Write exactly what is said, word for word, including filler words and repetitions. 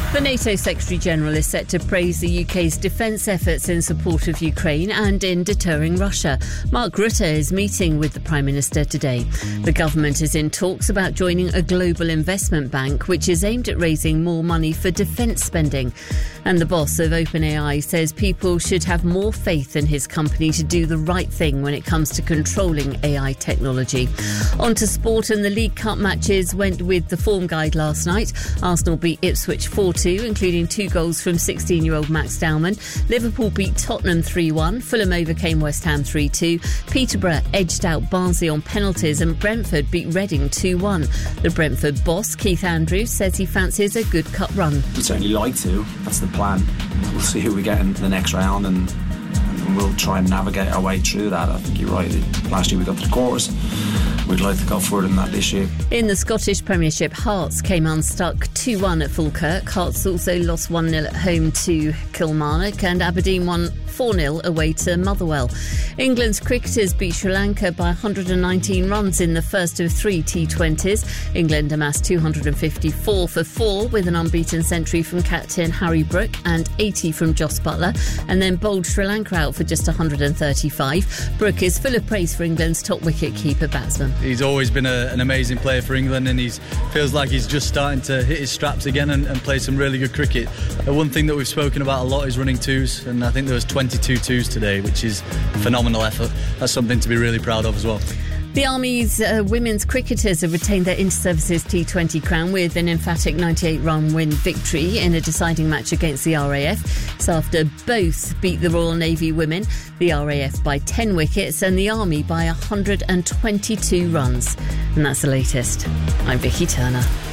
The NATO Secretary-General is set to praise the U K's defence efforts in support of Ukraine and in deterring Russia. Mark Rutte is meeting with the Prime Minister today. The government is in talks about joining a global investment bank which is aimed at raising more money for defence spending. And the boss of OpenAI says people should have more faith in his company to do the right thing when it comes to controlling A I technology. On to sport, and the League Cup matches went with the form guide last night. Arsenal beat Ipswich four two, including two goals from sixteen-year-old Max Dowman. Liverpool beat Tottenham three one. Fulham overcame West Ham three two. Peterborough edged out Barnsley on penalties, and Brentford beat Reading two one. The Brentford boss, Keith Andrews, says he fancies a good cup run. We'd certainly like to. That's the plan. We'll see who we get in the next round, and, and we'll try and navigate our way through that. I think you're right. Last year we got to the quarters. We'd like to go further than that this year. In the Scottish Premiership, Hearts came unstuck two one at Falkirk. Hearts also lost one nil at home to Kilmarnock, and Aberdeen won four nil away to Motherwell. England's cricketers beat Sri Lanka by one hundred nineteen runs in the first of three T twenties. England amassed two hundred fifty-four for four with an unbeaten century from captain Harry Brook and eighty from Jos Buttler, and then bowled Sri Lanka out for just one hundred thirty-five. Brook is full of praise for England's top wicket-keeper batsman. He's always been a, an amazing player for England, and he feels like he's just starting to hit his straps again and, and play some really good cricket. Uh, one thing that we've spoken about a lot is running twos, and I think there was twenty-two twos today, which is a phenomenal effort. That's something to be really proud of as well. The Army's uh, women's cricketers have retained their Inter-Services T twenty crown with an emphatic ninety-eight run win victory in a deciding match against the R A F. It's after both beat the Royal Navy women, the R A F by ten wickets and the Army by one hundred twenty-two runs. And that's the latest. I'm Vicky Turner.